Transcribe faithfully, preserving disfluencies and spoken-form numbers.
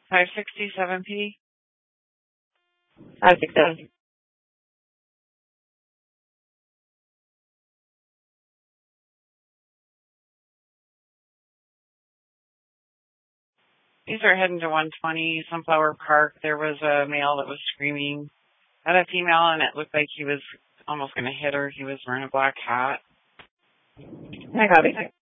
five sixty-seven P. five sixty-seven. These are heading to one twenty Sunflower Park. There was a male that was screaming at a female, and it looked like he was almost going to hit her. He was wearing a black hat. I copy.